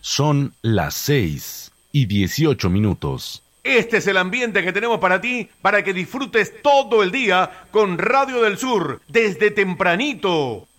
Son las 6:18. Este es el ambiente que tenemos para ti, para que disfrutes todo el día con Radio del Sur, desde tempranito.